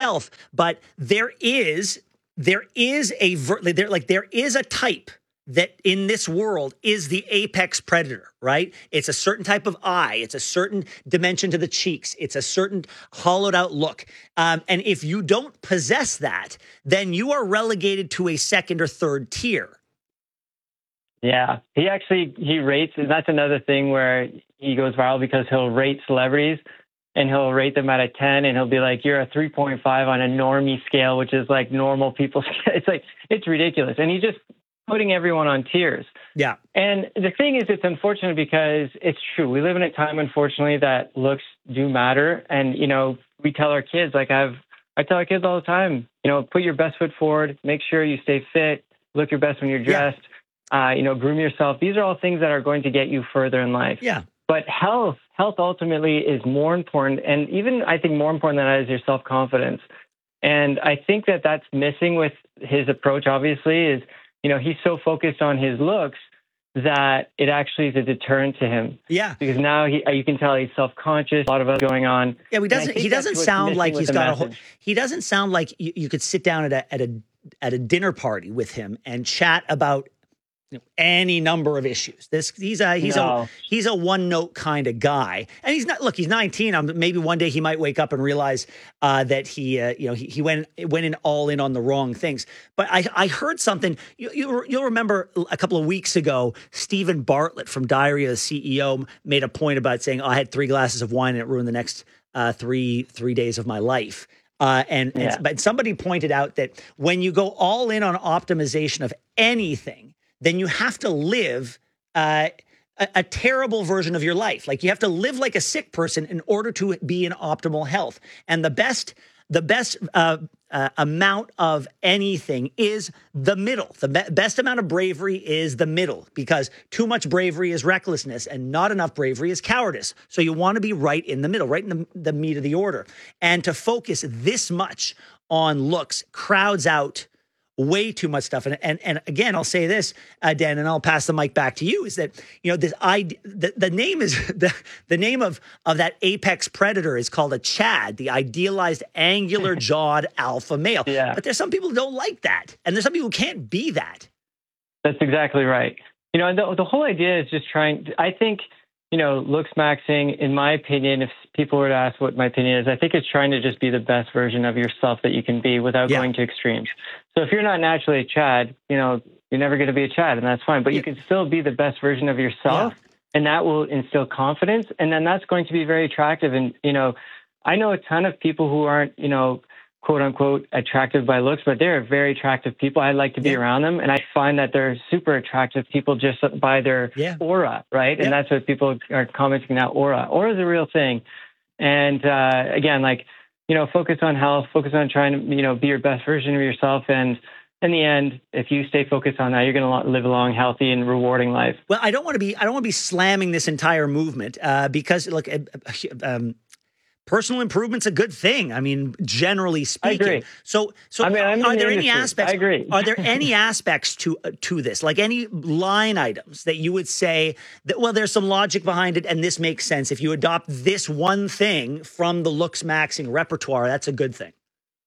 health, but there is a type that in this world is the apex predator, right? It's a certain type of eye. It's a certain dimension to the cheeks. It's a certain hollowed out look. And if you don't possess that, then you are relegated to a second or third tier. Yeah, he rates, and that's another thing where he goes viral because he'll rate celebrities and he'll rate them out of 10 and he'll be like, you're a 3.5 on a normie scale, which is like normal people. It's ridiculous. And he's just putting everyone on tiers. Yeah. And the thing is, it's unfortunate because it's true. We live in a time, unfortunately, that looks do matter. And, we tell our kids, I tell our kids all the time, put your best foot forward, make sure you stay fit, look your best when you're dressed, groom yourself. These are all things that are going to get you further in life. Yeah. But health ultimately is more important. And even I think more important than that is your self-confidence. And I think that that's missing with his approach, obviously, is, he's so focused on his looks that it actually is a deterrent to him. Yeah. Because now you can tell he's self-conscious, a lot of other going on. Yeah, he doesn't sound like he's got he doesn't sound like you could sit down at a dinner party with him and chat about any number of issues. He's a one note kind of guy, and he's not. Look, he's 19. Maybe one day he might wake up and realize that he went in all in on the wrong things. But I heard something. You'll remember a couple of weeks ago, Stephen Bartlett from Diary of the CEO made a point about saying, I had 3 glasses of wine and it ruined the next three days of my life. But somebody pointed out that when you go all in on optimization of anything, then you have to live a terrible version of your life. Like you have to live like a sick person in order to be in optimal health. And the best amount of anything is the middle. The best amount of bravery is the middle, because too much bravery is recklessness and not enough bravery is cowardice. So you want to be right in the middle, right in the meat of the order. And to focus this much on looks crowds out way too much stuff. And again, I'll say this, Dan, and I'll pass the mic back to you, is that, the name is the name of that apex predator is called a Chad, the idealized angular jawed alpha male. Yeah. But there's some people who don't like that. And there's some people who can't be that. That's exactly right. And the whole idea is just I think, looks maxing, in my opinion, if people were to ask what my opinion is, I think it's trying to just be the best version of yourself that you can be without going to extremes. So if you're not naturally a Chad, you're never going to be a Chad, and that's fine. But you can still be the best version of yourself, and that will instill confidence, and then that's going to be very attractive. And, I know a ton of people who aren't, quote unquote, attractive by looks, but they're very attractive people. I like to be around them. And I find that they're super attractive people just by their aura, right? And that's what people are commenting now, aura. Aura is a real thing. And again, focus on health, focus on trying to, be your best version of yourself. And in the end, if you stay focused on that, you're going to live a long, healthy, and rewarding life. Well, I don't want to be slamming this entire movement because look, personal improvement's a good thing. I mean, generally speaking. I agree. So are there any aspects? I agree. Are there any aspects to this, like any line items that you would say that, well, there's some logic behind it, and this makes sense. If you adopt this one thing from the looks maxing repertoire, that's a good thing.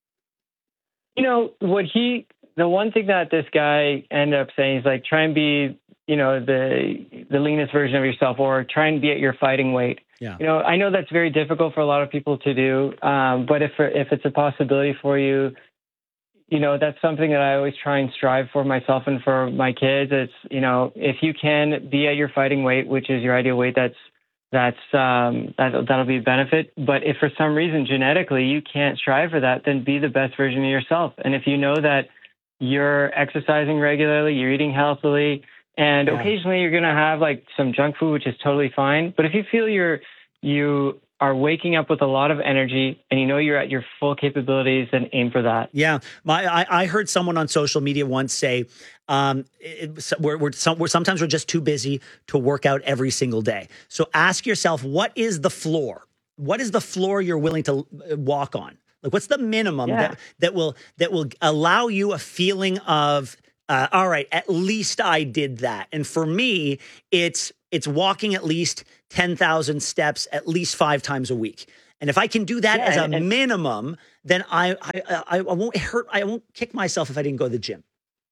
The one thing that this guy ended up saying is like, try and be, the leanest version of yourself, or try and be at your fighting weight. Yeah. I know that's very difficult for a lot of people to do, but if it's a possibility for you, that's something that I always try and strive for myself and for my kids. It's, if you can be at your fighting weight, which is your ideal weight, that'll be a benefit. But if for some reason genetically you can't strive for that, then be the best version of yourself. And if you know that you're exercising regularly, you're eating healthily, and occasionally you're going to have like some junk food, which is totally fine. But if you feel you are waking up with a lot of energy and you're at your full capabilities, then aim for that. Yeah. I heard someone on social media once say, sometimes we're just too busy to work out every single day. So ask yourself, what is the floor? What is the floor you're willing to walk on? Like, what's the minimum that will allow you a feeling of, all right, at least I did that. And for me, it's walking at least 10,000 steps at least 5 times a week. And if I can do that as a minimum, then I won't hurt. I won't kick myself if I didn't go to the gym.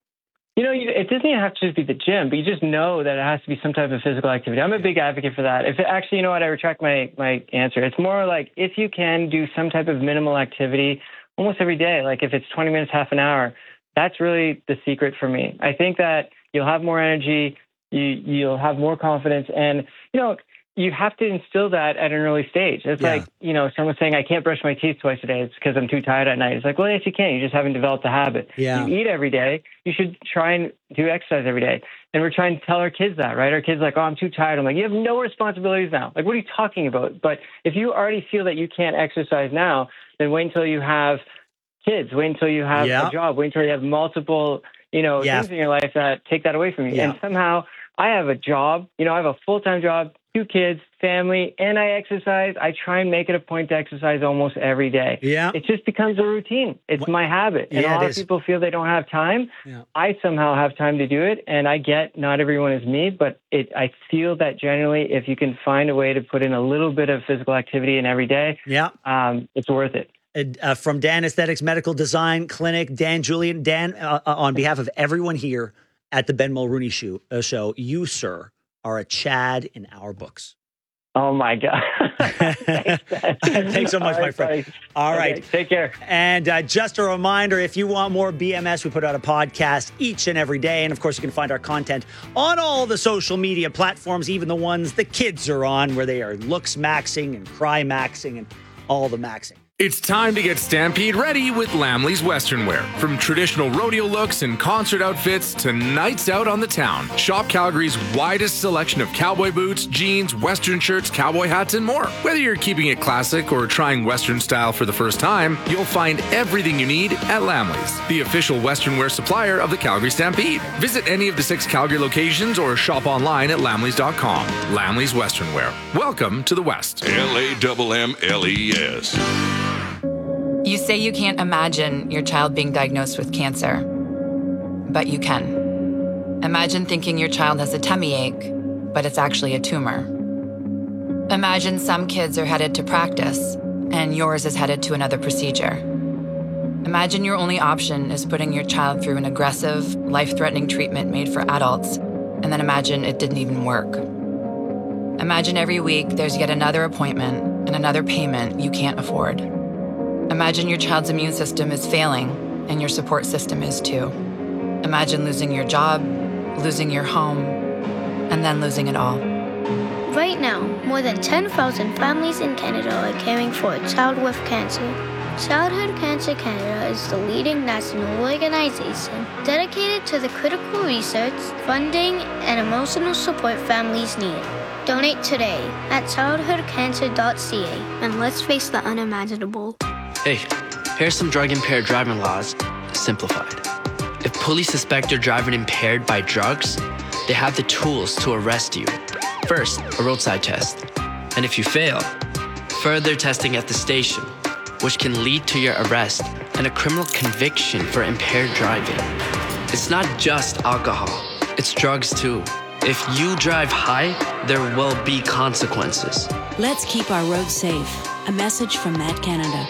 It doesn't have to just be the gym, but you just know that it has to be some type of physical activity. I'm a big advocate for that. Actually, I retract my answer. It's more like if you can do some type of minimal activity almost every day, like if it's 20 minutes, half an hour, that's really the secret for me. I think that you'll have more energy, you'll have more confidence, and, you have to instill that at an early stage. It's like, someone saying, I can't brush my teeth twice a day. It's because I'm too tired at night. It's like, well, yes, you can. You just haven't developed the habit. Yeah. You eat every day. You should try and do exercise every day. And we're trying to tell our kids that, right? Our kids are like, oh, I'm too tired. I'm like, you have no responsibilities now. Like, what are you talking about? But if you already feel that you can't exercise now, then wait until you have kids. Wait until you have a job. Wait until you have multiple, things in your life that take that away from you. Yeah. And somehow I have a job. I have a full-time job, 2 kids, family, and I exercise. I try and make it a point to exercise almost every day. Yeah. It just becomes a routine. It's my habit. And a lot of people feel they don't have time. Yeah. I somehow have time to do it. And I get not everyone is me, but I feel that generally if you can find a way to put in a little bit of physical activity in every day, it's worth it. From Dan Aesthetics Medical Design Clinic, Dan Julian. Dan, on behalf of everyone here at the Ben Mulrooney Show, you, sir, are a Chad in our books. Oh, my God. Thanks so much, my friend. All right. Take care. And just a reminder, if you want more BMS, we put out a podcast each and every day. And, of course, you can find our content on all the social media platforms, even the ones the kids are on, where they are looks maxing and cry maxing and all the maxing. It's time to get Stampede ready with Lamley's Western Wear. From traditional rodeo looks and concert outfits to nights out on the town, shop Calgary's widest selection of cowboy boots, jeans, Western shirts, cowboy hats, and more. Whether you're keeping it classic or trying Western style for the first time, you'll find everything you need at Lamley's, the official Western Wear supplier of the Calgary Stampede. Visit any of the 6 Calgary locations or shop online at lamleys.com. Lamley's Western Wear. Welcome to the West. LAMMLES. You say you can't imagine your child being diagnosed with cancer, but you can. Imagine thinking your child has a tummy ache, but it's actually a tumor. Imagine some kids are headed to practice, and yours is headed to another procedure. Imagine your only option is putting your child through an aggressive, life-threatening treatment made for adults, and then imagine it didn't even work. Imagine every week there's yet another appointment and another payment you can't afford. Imagine your child's immune system is failing, and your support system is too. Imagine losing your job, losing your home, and then losing it all. Right now, more than 10,000 families in Canada are caring for a child with cancer. Childhood Cancer Canada is the leading national organization dedicated to the critical research, funding, and emotional support families need. Donate today at childhoodcancer.ca and let's face the unimaginable. Hey, here's some drug-impaired driving laws, simplified. If police suspect you're driving impaired by drugs, they have the tools to arrest you. First, a roadside test. And if you fail, further testing at the station, which can lead to your arrest and a criminal conviction for impaired driving. It's not just alcohol, it's drugs too. If you drive high, there will be consequences. Let's keep our roads safe. A message from Matt Canada.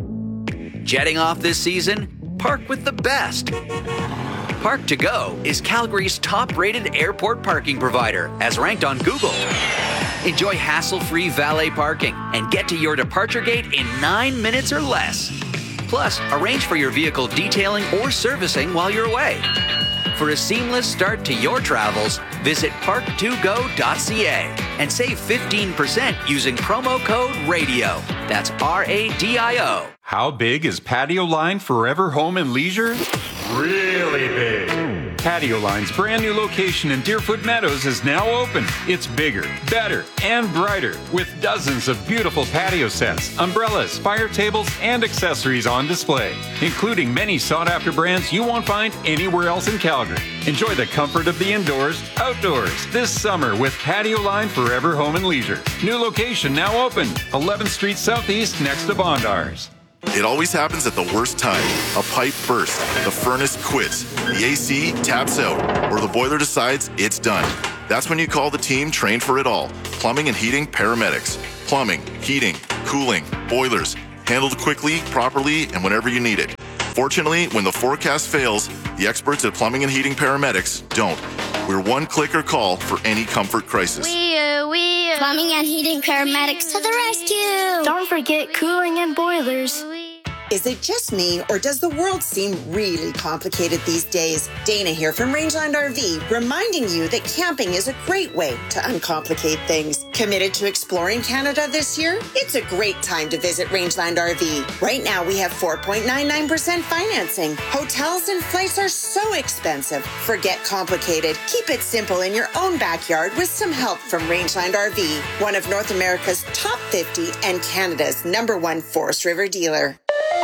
Jetting off this season? Park with the best. Park to Go is Calgary's top-rated airport parking provider, as ranked on Google. Enjoy hassle-free valet parking and get to your departure gate in 9 minutes or less. Plus, arrange for your vehicle detailing or servicing while you're away. For a seamless start to your travels, visit park2go.ca and save 15% using promo code RADIO. That's RADIO. How big is Patio Line Forever Home and Leisure? Really big. Patio Line's brand new location in Deerfoot Meadows is now open. It's bigger, better, and brighter with dozens of beautiful patio sets, umbrellas, fire tables, and accessories on display, including many sought-after brands you won't find anywhere else in Calgary. Enjoy the comfort of the indoors, outdoors this summer with Patio Line Forever Home and Leisure. New location now open, 11th Street Southeast next to Bondars. It always happens at the worst time. A pipe bursts, the furnace quits, the AC taps out, or the boiler decides it's done. That's when you call the team trained for it all. Plumbing and heating paramedics. Plumbing, heating, cooling, Boilers, handled quickly, properly, and whenever you need it. Fortunately, when the forecast fails, the experts at Plumbing and Heating Paramedics don't. We're one click or call for any comfort crisis. Plumbing and Heating Paramedics to the rescue. Don't forget cooling and boilers. Is it just me, or does the world seem really complicated these days? Dana here from Rangeland RV, reminding you that camping is a great way to uncomplicate things. Committed to exploring Canada this year? It's a great time to visit Rangeland RV. Right now, we have 4.99% financing. Hotels and flights are so expensive. Forget complicated. Keep it simple in your own backyard with some help from Rangeland RV, one of North America's top 50 and Canada's #1 Forest River dealer.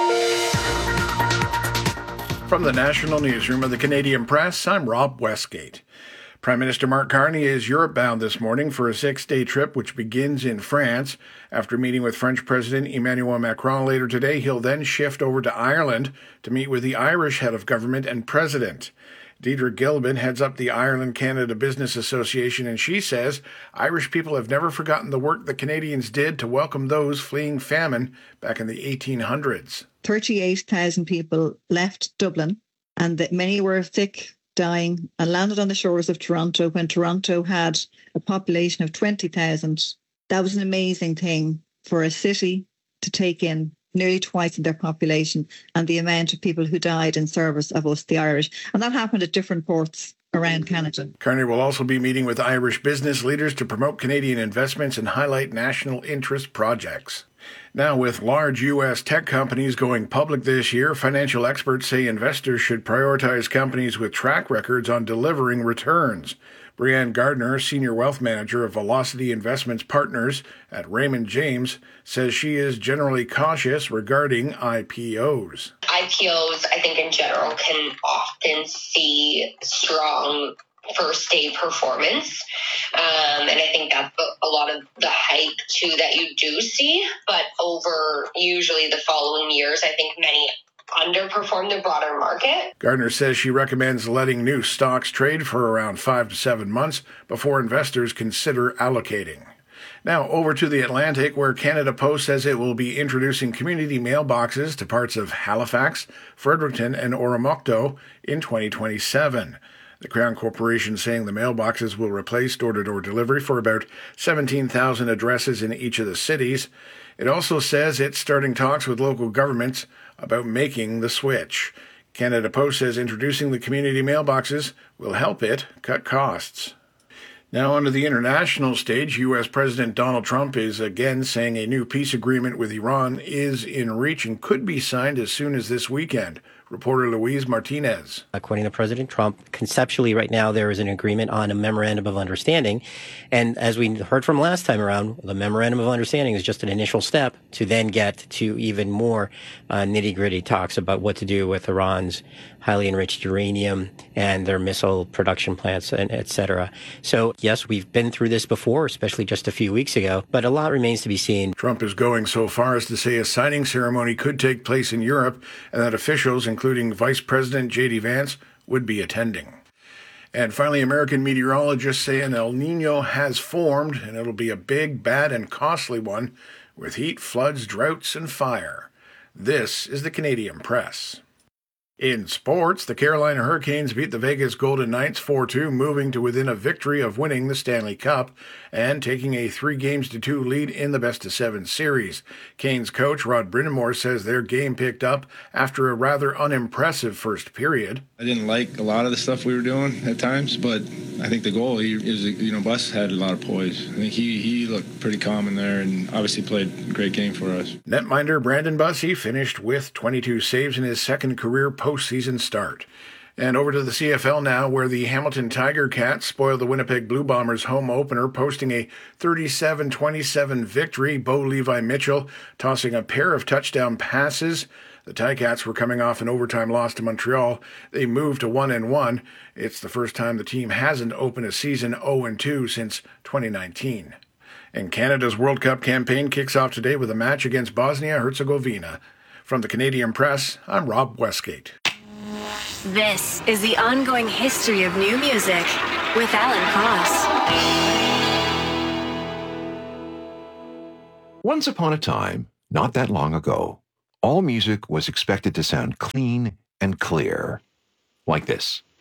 From the National Newsroom of the Canadian Press, I'm Rob Westgate. Prime Minister Mark Carney is Europe-bound this morning for a 6-day trip which begins in France. After meeting with French President Emmanuel Macron later today, he'll then shift over to Ireland to meet with the Irish head of government and president. Deidre Gilbin heads up the Ireland-Canada Business Association, and she says Irish people have never forgotten the work that Canadians did to welcome those fleeing famine back in the 1800s. 38,000 people left Dublin, and that many were sick, dying, and landed on the shores of Toronto when Toronto had a population of 20,000. That was an amazing thing for a city to take in nearly twice in their population, and the amount of people who died in service of us, the Irish. And that happened at different ports around Canada. Carney will also be meeting with Irish business leaders to promote Canadian investments and highlight national interest projects. Now, with large U.S. tech companies going public this year, financial experts say investors should prioritize companies with track records on delivering returns. Brianne Gardner, Senior Wealth Manager of Velocity Investments Partners at Raymond James, says she is generally cautious regarding IPOs. IPOs, I think in general, can often see strong first-day performance. And I think that's a lot of the hype, too, that you do see. But over usually the following years, I think many underperform the broader market. Gardner says she recommends letting new stocks trade for around 5 to 7 months before investors consider allocating. Now, over to the Atlantic, where Canada Post says it will be introducing community mailboxes to parts of Halifax, Fredericton, and Oromocto in 2027. The Crown Corporation saying the mailboxes will replace door-to-door delivery for about 17,000 addresses in each of the cities. It also says it's starting talks with local governments about making the switch. Canada Post says introducing the community mailboxes will help it cut costs. Now onto the international stage, U.S. President Donald Trump is again saying a new peace agreement with Iran is in reach and could be signed as soon as this weekend. Reporter Louise Martinez. According to President Trump, conceptually right now there is an agreement on a memorandum of understanding. And as we heard from last time around, the memorandum of understanding is just an initial step to then get to even more nitty-gritty talks about what to do with Iran's highly enriched uranium and their missile production plants, and et cetera. So, yes, we've been through this before, especially just a few weeks ago, but a lot remains to be seen. Trump is going so far as to say a signing ceremony could take place in Europe and that officials, including Vice President J.D. Vance, would be attending. And finally, American meteorologists say an El Niño has formed, and it'll be a big, bad, and costly one, with heat, floods, droughts, and fire. This is the Canadian Press. In sports, the Carolina Hurricanes beat the Vegas Golden Knights 4-2, moving to within a victory of winning the Stanley Cup and taking a 3-2 lead in the best-of-7 series. Canes coach Rod Brind'Amour says their game picked up after a rather unimpressive first period. I didn't like a lot of the stuff we were doing at times, but I think the goal, Bus had a lot of poise. I think he looked pretty calm in there and obviously played a great game for us. Netminder Brandon Bussey finished with 22 saves in his second career postseason start. And over to the CFL now, where the Hamilton Tiger Cats spoiled the Winnipeg Blue Bombers home opener, posting a 37-27 victory. Bo Levi Mitchell tossing a pair of touchdown passes. The Ticats were coming off an overtime loss to Montreal. They moved to 1-1. It's the first time the team hasn't opened a season 0-2 since 2019. And Canada's World Cup campaign kicks off today with a match against Bosnia-Herzegovina. From the Canadian Press, I'm Rob Westgate. This is the ongoing history of new music with Alan Cross. Once upon a time, Not that long ago, all music was expected to sound clean and clear, like this.